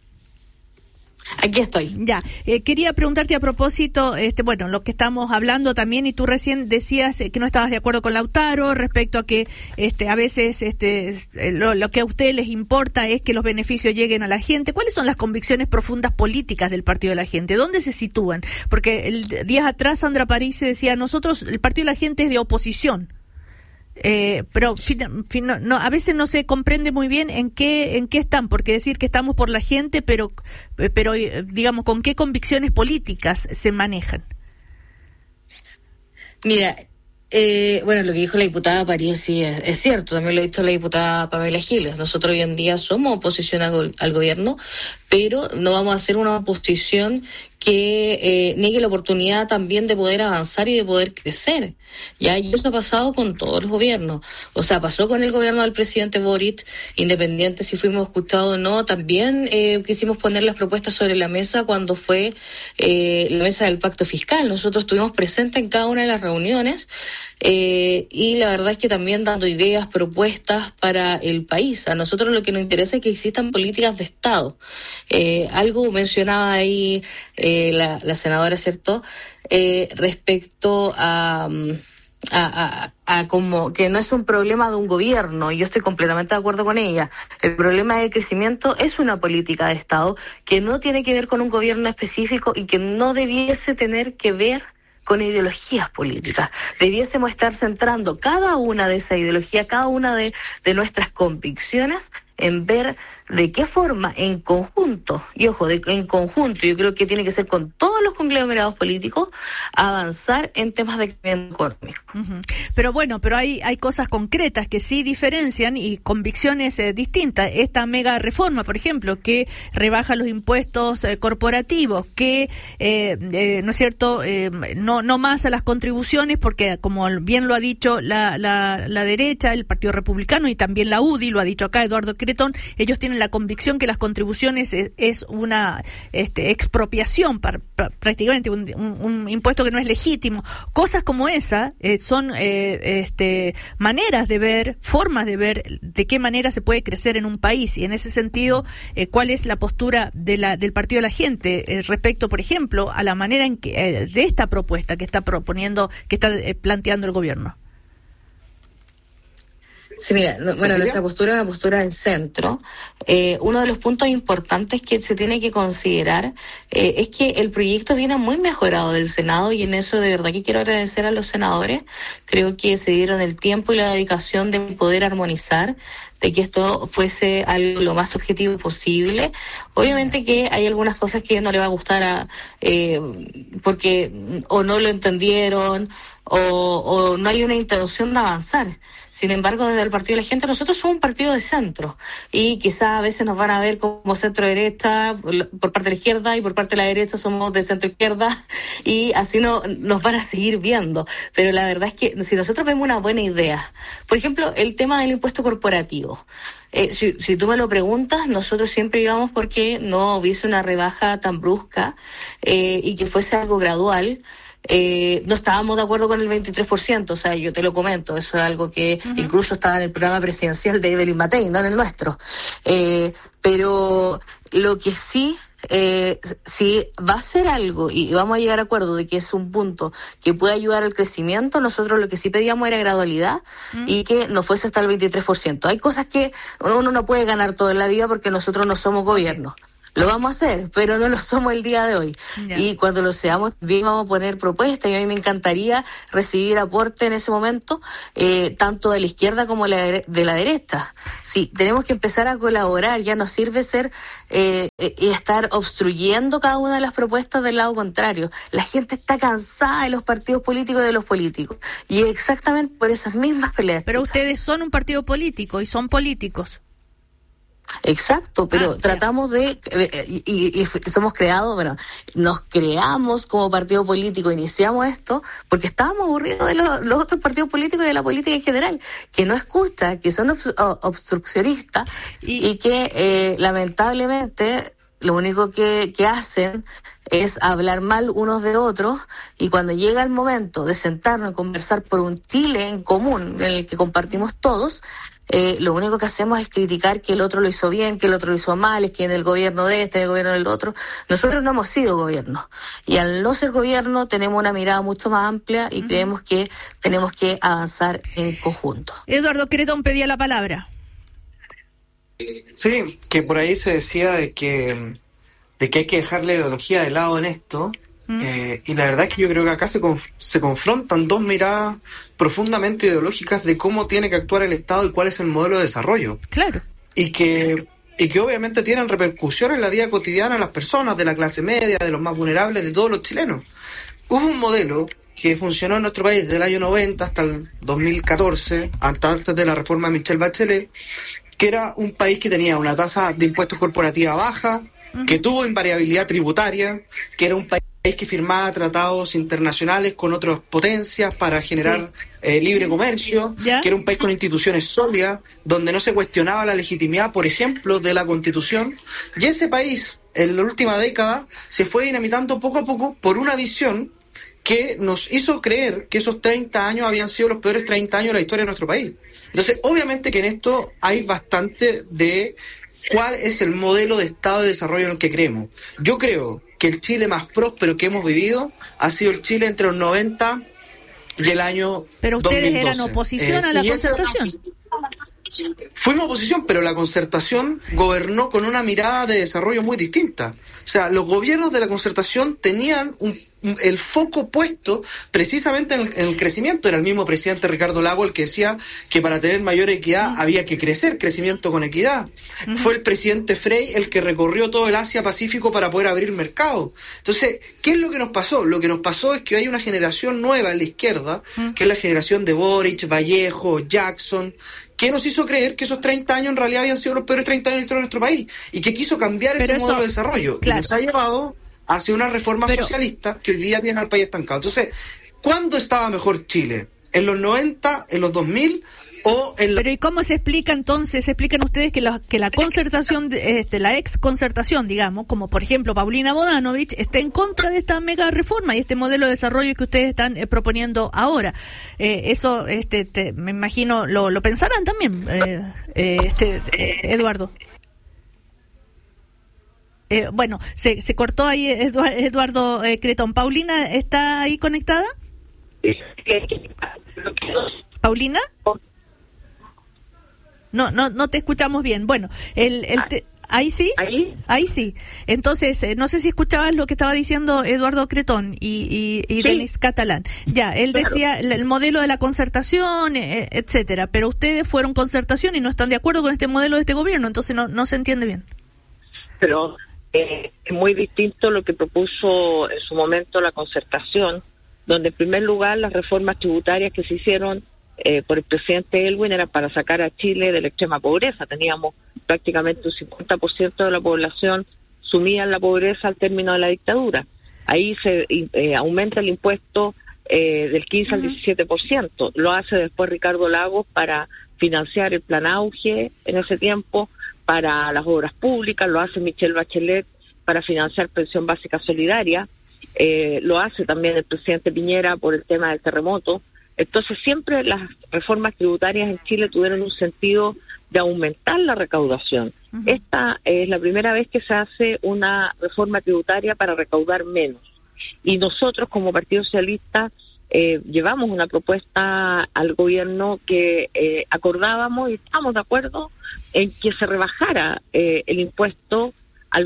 Aquí estoy. Ya, quería preguntarte a propósito, bueno, lo que estamos hablando también, y tú recién decías que no estabas de acuerdo con Lautaro respecto a que a veces lo que a ustedes les importa es que los beneficios lleguen a la gente. ¿Cuáles son las convicciones profundas políticas del Partido de la Gente? ¿Dónde se sitúan? Porque días atrás Sandra París decía, nosotros, el Partido de la Gente es de oposición. Pero no, a veces no se comprende muy bien en qué están, porque decir que estamos por la gente, pero digamos, ¿con qué convicciones políticas se manejan? Mira, bueno, lo que dijo la diputada París sí es cierto, también lo ha dicho la diputada Pamela Giles. Nosotros hoy en día somos oposición al gobierno, pero no vamos a hacer una oposición que niegue la oportunidad también de poder avanzar y de poder crecer. Ya, y eso ha pasado con todos los gobiernos. O sea, pasó con el gobierno del presidente Boric, independiente si fuimos escuchados o no. También quisimos poner las propuestas sobre la mesa cuando fue la mesa del pacto fiscal. Nosotros estuvimos presentes en cada una de las reuniones y la verdad es que también dando ideas, propuestas para el país. A nosotros lo que nos interesa es que existan políticas de Estado. Algo mencionaba ahí la senadora, ¿cierto? Respecto a como que no es un problema de un gobierno, y yo estoy completamente de acuerdo con ella. El problema del crecimiento es una política de Estado que no tiene que ver con un gobierno específico y que no debiese tener que ver con ideologías políticas. Debiésemos estar centrando cada una de esas ideologías, cada una de nuestras convicciones en ver de qué forma en conjunto, y ojo, en conjunto, yo creo que tiene que ser con todos los conglomerados políticos, avanzar en temas de crecimiento económico. Uh-huh. Pero bueno, hay cosas concretas que sí diferencian y convicciones distintas. Esta mega reforma, por ejemplo, que rebaja los impuestos corporativos, que, ¿no es cierto?, no más a las contribuciones, porque como bien lo ha dicho la derecha, el Partido Republicano, y también la UDI, lo ha dicho acá Eduardo Cretón, ellos tienen la convicción que las contribuciones es una expropiación, prácticamente un impuesto que no es legítimo. Cosas como esa son maneras de ver, formas de ver de qué manera se puede crecer en un país, y en ese sentido, ¿cuál es la postura del Partido de la Gente respecto, por ejemplo, a la manera en que de esta propuesta que está proponiendo, que está planteando el gobierno? Sí, mira, bueno, nuestra postura es una postura del centro. Uno de los puntos importantes que se tiene que considerar es que el proyecto viene muy mejorado del Senado, y en eso de verdad que quiero agradecer a los senadores. Creo que se dieron el tiempo y la dedicación de poder armonizar, de que esto fuese algo lo más objetivo posible. Obviamente que hay algunas cosas que no le va a gustar porque o no lo entendieron o no hay una intención de avanzar. Sin embargo, desde el Partido de la Gente, nosotros somos un partido de centro, y quizás a veces nos van a ver como centro-derecha por parte de la izquierda, y por parte de la derecha somos de centro-izquierda, y así nos van a seguir viendo. Pero la verdad es que si nosotros vemos una buena idea, por ejemplo, el tema del impuesto corporativo, si tú me lo preguntas, nosotros siempre íbamos porque no hubiese una rebaja tan brusca y que fuese algo gradual. No estábamos de acuerdo con el 23%, o sea, yo te lo comento, eso es algo que incluso estaba en el programa presidencial de Evelyn Matei, no en el nuestro. Pero lo que sí, si va a ser algo y vamos a llegar a acuerdo de que es un punto que puede ayudar al crecimiento, nosotros lo que sí pedíamos era gradualidad y que no fuese hasta el 23%. Hay cosas que uno no puede ganar toda la vida porque nosotros no somos gobierno. Lo vamos a hacer, pero no lo somos el día de hoy. Yeah. Y cuando lo seamos, bien vamos a poner propuestas, y a mí me encantaría recibir aporte en ese momento, tanto de la izquierda como de la derecha. Sí, tenemos que empezar a colaborar, ya no sirve ser y estar obstruyendo cada una de las propuestas del lado contrario. La gente está cansada de los partidos políticos y de los políticos, y exactamente por esas mismas peleas. Pero ustedes son un partido político y son políticos. Exacto, pero tratamos de, y somos creados, bueno, nos creamos como partido político, iniciamos esto porque estábamos aburridos de los otros partidos políticos y de la política en general, que no escucha, que son obstruccionistas y que lamentablemente lo único que hacen es hablar mal unos de otros, y cuando llega el momento de sentarnos y conversar por un Chile en común, en el que compartimos todos, lo único que hacemos es criticar que el otro lo hizo bien, que el otro lo hizo mal, es que en el gobierno de este, en el gobierno del otro. Nosotros no hemos sido gobierno, y al no ser gobierno tenemos una mirada mucho más amplia y creemos que tenemos que avanzar en conjunto. Eduardo Cretón pedía la palabra. Sí, que por ahí se decía de que hay que dejar la ideología de lado en esto, y la verdad es que yo creo que acá se confrontan dos miradas profundamente ideológicas de cómo tiene que actuar el Estado y cuál es el modelo de desarrollo. Claro. Y que obviamente tienen repercusión en la vida cotidiana de las personas, de la clase media, de los más vulnerables, de todos los chilenos. Hubo un modelo que funcionó en nuestro país desde el año 90 hasta el 2014, antes de la reforma de Michelle Bachelet, que era un país que tenía una tasa de impuestos corporativa baja, que tuvo invariabilidad tributaria, que era un país que firmaba tratados internacionales con otras potencias para generar libre comercio, que era un país con instituciones sólidas, donde no se cuestionaba la legitimidad, por ejemplo, de la Constitución. Y ese país, en la última década, se fue dinamitando poco a poco por una visión que nos hizo creer que esos 30 años habían sido los peores 30 años de la historia de nuestro país. Entonces, obviamente que en esto hay bastante de cuál es el modelo de Estado de desarrollo en el que creemos. Yo creo que el Chile más próspero que hemos vivido ha sido el Chile entre los 90 y el año 2012. Pero ustedes eran oposición a la concertación. Fuimos oposición, pero la concertación gobernó con una mirada de desarrollo muy distinta. O sea, los gobiernos de la concertación tenían el foco puesto precisamente en el crecimiento. Era el mismo presidente Ricardo Lagos el que decía que para tener mayor equidad había que crecer, crecimiento con equidad. Fue el presidente Frey el que recorrió todo el Asia-Pacífico para poder abrir mercado. Entonces, ¿qué es lo que nos pasó? Lo que nos pasó es que hay una generación nueva en la izquierda, que es la generación de Boric, Vallejo, Jackson, que nos hizo creer que esos 30 años en realidad habían sido los peores 30 años de la historia de nuestro país, y que quiso cambiar ese modelo de desarrollo. Claro. Y nos ha llevado hacia una reforma socialista que hoy día tiene al país estancado. Entonces, ¿cuándo estaba mejor Chile? ¿En los 90, en los 2000 o en Pero ¿y cómo se explica entonces? ¿Se explican ustedes que la concertación, la ex concertación, digamos, como por ejemplo Paulina Bodanovich, está en contra de esta mega reforma y este modelo de desarrollo que ustedes están proponiendo ahora? Eso, me imagino, lo pensarán también, Eduardo. Bueno, se cortó ahí Eduardo Cretón. ¿Paulina está ahí conectada? ¿Paulina? No te escuchamos bien. Bueno, ¿ahí sí? Ahí sí. Entonces, no sé si escuchabas lo que estaba diciendo Eduardo Cretón y sí. Denis Catalán. Ya, él decía el modelo de la concertación, etcétera, pero ustedes fueron concertación y no están de acuerdo con este modelo de este gobierno, entonces no se entiende bien. Pero es muy distinto lo que propuso en su momento la concertación, donde en primer lugar las reformas tributarias que se hicieron por el presidente Elwin era para sacar a Chile de la extrema pobreza. Teníamos prácticamente un 50% de la población sumida en la pobreza al término de la dictadura. Ahí se aumenta el impuesto del 15 al 17%. Lo hace después Ricardo Lagos para financiar el Plan Auge en ese tiempo, para las obras públicas. Lo hace Michelle Bachelet para financiar pensión básica solidaria. Lo hace también el presidente Piñera por el tema del terremoto. Entonces siempre las reformas tributarias en Chile tuvieron un sentido de aumentar la recaudación. Esta es la primera vez que se hace una reforma tributaria para recaudar menos. Y nosotros como Partido Socialista llevamos una propuesta al gobierno que acordábamos y estamos de acuerdo en que se rebajara el impuesto al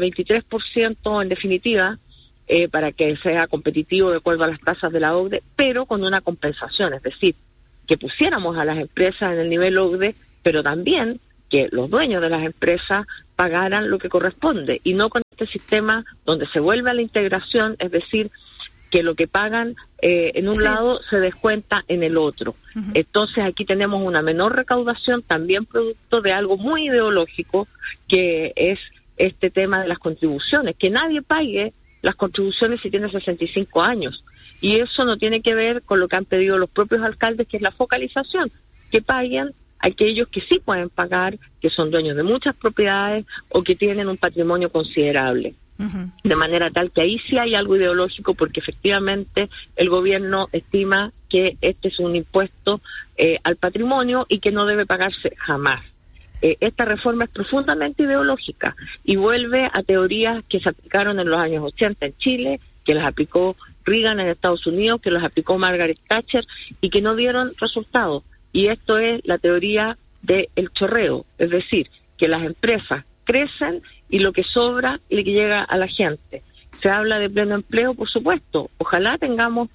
23% en definitiva, para que sea competitivo de acuerdo a las tasas de la OCDE, pero con una compensación, es decir, que pusiéramos a las empresas en el nivel OCDE, pero también que los dueños de las empresas pagaran lo que corresponde, y no con este sistema donde se vuelve a la integración, es decir, que lo que pagan en un lado se descuenta en el otro. Entonces aquí tenemos una menor recaudación, también producto de algo muy ideológico, que es este tema de las contribuciones, que nadie pague las contribuciones si tiene 65 años. Y eso no tiene que ver con lo que han pedido los propios alcaldes, que es la focalización, que paguen aquellos que sí pueden pagar, que son dueños de muchas propiedades o que tienen un patrimonio considerable. De manera tal que ahí sí hay algo ideológico, porque efectivamente el gobierno estima que este es un impuesto al patrimonio y que no debe pagarse jamás. Esta reforma es profundamente ideológica y vuelve a teorías que se aplicaron en los años 80 en Chile, que las aplicó Reagan en Estados Unidos, que las aplicó Margaret Thatcher y que no dieron resultados. Y esto es la teoría del chorreo, es decir, que las empresas crecen y lo que sobra le llega a la gente. Se habla de pleno empleo, por supuesto. Ojalá tengamos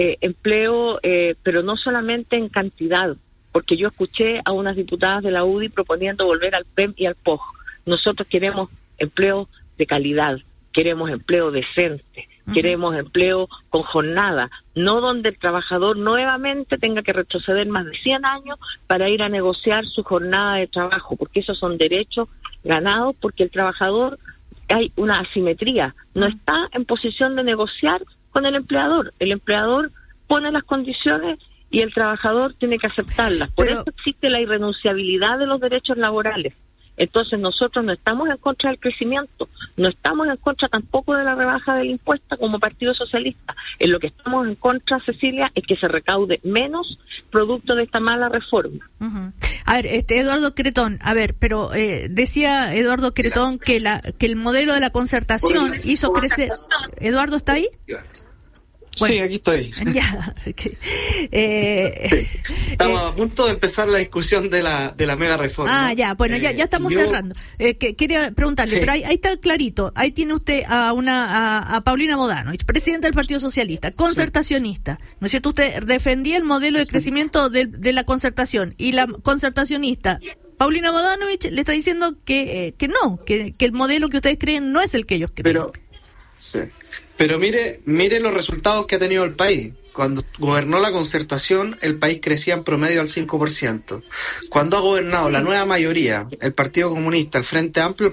empleo, pero no solamente en cantidad, porque yo escuché a unas diputadas de la UDI proponiendo volver al PEM y al POG. Nosotros queremos empleo de calidad, queremos empleo decente, queremos empleo con jornada, no donde el trabajador nuevamente tenga que retroceder más de 100 años para ir a negociar su jornada de trabajo, porque esos son derechos ganados, porque el trabajador, hay una asimetría, no está en posición de negociar con el empleador pone las condiciones y el trabajador tiene que aceptarlas. Por eso existe la irrenunciabilidad de los derechos laborales. Entonces nosotros no estamos en contra del crecimiento, no estamos en contra tampoco de la rebaja del impuesto como Partido Socialista. En lo que estamos en contra, Cecilia, es que se recaude menos producto de esta mala reforma. A ver, Eduardo Cretón, pero decía Eduardo Cretón que el modelo de la concertación hizo crecer. ¿Eduardo está ahí? Bueno, sí, aquí estoy. Ya, okay. Estamos a punto de empezar la discusión de la mega reforma. Ya, bueno, ya estamos cerrando. Quería preguntarle, pero ahí está clarito. Ahí tiene usted a Paulina Bodanovich, presidenta del Partido Socialista, concertacionista, ¿no es cierto? Usted defendía el modelo de crecimiento de la concertación, y la concertacionista Paulina Bodanovich le está diciendo que no, que el modelo que ustedes creen no es el que ellos creen. Pero mire los resultados que ha tenido el país. Cuando gobernó la concertación, el país crecía en promedio al 5%. Cuando ha gobernado la nueva mayoría, el Partido Comunista, el Frente Amplio,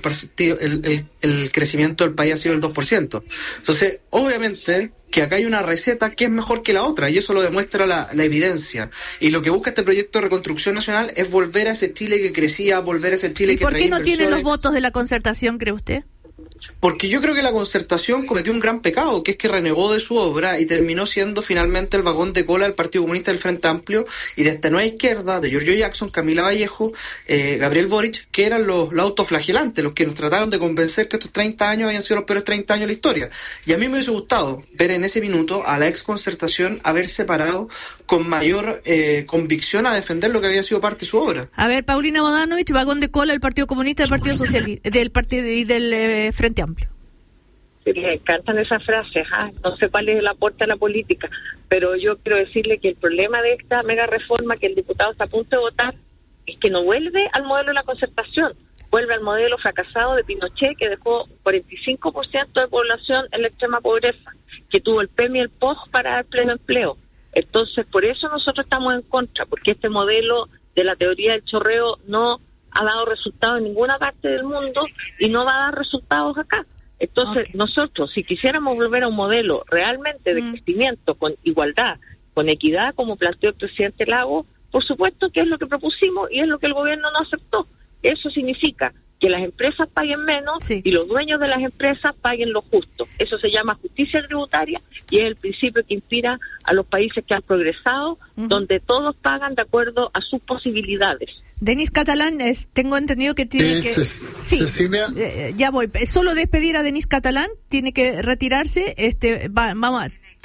el crecimiento del país ha sido el 2%. Entonces, obviamente que acá hay una receta que es mejor que la otra, y eso lo demuestra la evidencia. Y lo que busca este proyecto de reconstrucción nacional es volver a ese Chile que crecía, volver a ese Chile que traía inversores. ¿Y por qué no tiene los votos de la concertación, cree usted? Porque yo creo que la Concertación cometió un gran pecado, que es que renegó de su obra y terminó siendo finalmente el vagón de cola del Partido Comunista del Frente Amplio y de esta nueva izquierda, de Giorgio Jackson, Camila Vallejo, Gabriel Boric, que eran los autoflagelantes, los que nos trataron de convencer que estos 30 años habían sido los peores 30 años de la historia. Y a mí me hubiese gustado ver en ese minuto a la ex Concertación haberse parado con mayor convicción a defender lo que había sido parte de su obra. A ver, Paulina Bodanovich, vagón de cola del Partido Comunista, del Partido Socialista, del Partido y del Frente Amplio. Sí, les encantan esas frases, no sé cuál es el aporte a la política, pero yo quiero decirle que el problema de esta mega reforma que el diputado está a punto de votar es que no vuelve al modelo de la Concertación, vuelve al modelo fracasado de Pinochet, que dejó 45% de población en la extrema pobreza, que tuvo el PEM y el POG para dar pleno empleo. Entonces, por eso nosotros estamos en contra, porque este modelo de la teoría del chorreo no ha dado resultados en ninguna parte del mundo y no va a dar resultados acá. Entonces, nosotros, si quisiéramos volver a un modelo realmente de crecimiento, con igualdad, con equidad, como planteó el presidente Lago, por supuesto que es lo que propusimos y es lo que el gobierno no aceptó. Eso significa que las empresas paguen menos y los dueños de las empresas paguen lo justo. Eso se llama justicia tributaria y es el principio que inspira a los países que han progresado, donde todos pagan de acuerdo a sus posibilidades. Denise Catalán, tengo entendido que tiene que... Cecilia. Ya voy. Solo despedir a Denise Catalán, tiene que retirarse. Vamos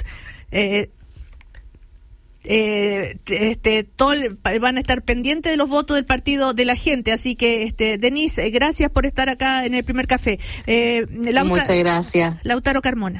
van a estar pendientes de los votos del partido de la gente, así que Denise, gracias por estar acá en el primer café. Muchas gracias. Lautaro Carmona.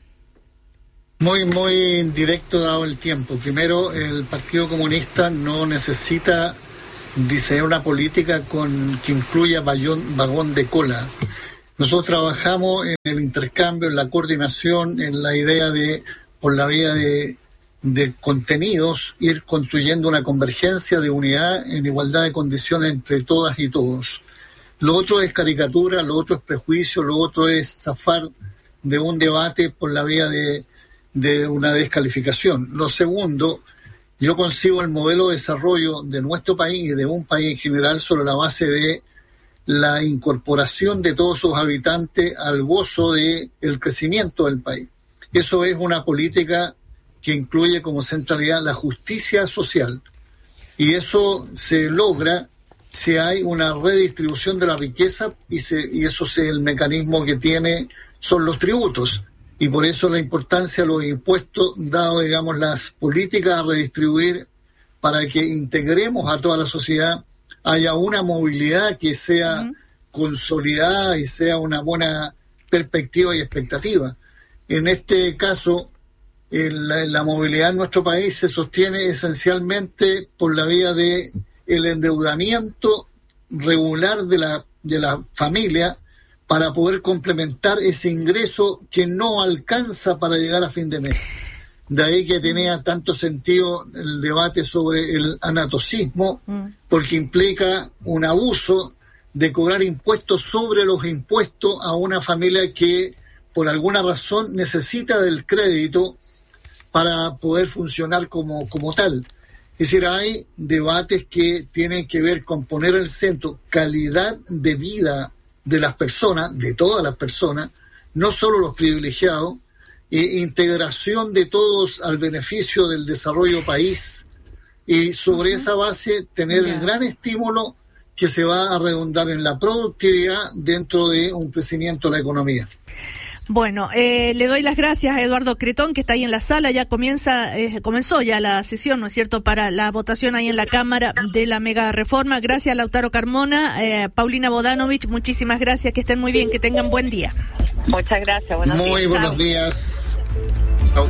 Muy directo dado el tiempo. Primero, el Partido Comunista no necesita diseñar una política que incluya vagón de cola. Nosotros trabajamos en el intercambio, en la coordinación, en la idea de, por la vía de contenidos, ir construyendo una convergencia de unidad en igualdad de condiciones entre todas y todos. Lo otro es caricatura, lo otro es prejuicio, lo otro es zafar de un debate por la vía de una descalificación. Lo segundo, yo concibo el modelo de desarrollo de nuestro país y de un país en general sobre la base de la incorporación de todos sus habitantes al gozo del crecimiento del país. Eso es una política que incluye como centralidad la justicia social. Y eso se logra si hay una redistribución de la riqueza y eso es el mecanismo que son los tributos. Y por eso la importancia de los impuestos, dado, digamos, las políticas a redistribuir para que integremos a toda la sociedad, haya una movilidad que sea consolidada y sea una buena perspectiva y expectativa. En este caso, la movilidad en nuestro país se sostiene esencialmente por la vía de el endeudamiento regular de la familia para poder complementar ese ingreso que no alcanza para llegar a fin de mes. De ahí que tenía tanto sentido el debate sobre el anatocismo, porque implica un abuso de cobrar impuestos sobre los impuestos a una familia que por alguna razón necesita del crédito para poder funcionar como tal. Es decir, hay debates que tienen que ver con poner al centro calidad de vida de las personas, de todas las personas, no solo los privilegiados, integración de todos al beneficio del desarrollo país, y sobre esa base tener el gran estímulo que se va a redundar en la productividad dentro de un crecimiento de la economía. Bueno, le doy las gracias a Eduardo Cretón, que está ahí en la sala. Ya comenzó ya la sesión, ¿no es cierto?, para la votación ahí en la Cámara de la mega reforma. Gracias a Lautaro Carmona, Paulina Bodanovich, muchísimas gracias, que estén muy bien, que tengan buen día. Muchas gracias, buenos días. Muy buenos días. Chao.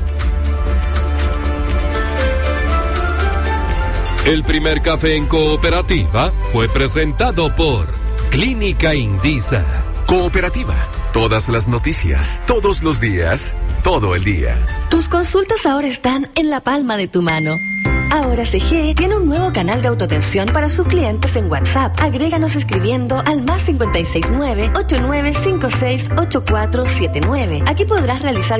El primer café en Cooperativa fue presentado por Clínica Indisa. Cooperativa. Todas las noticias, todos los días, todo el día. Tus consultas ahora están en la palma de tu mano. Ahora CGE tiene un nuevo canal de autoatención para sus clientes en WhatsApp. Agréganos escribiendo al +569-8956-8479. Aquí podrás realizar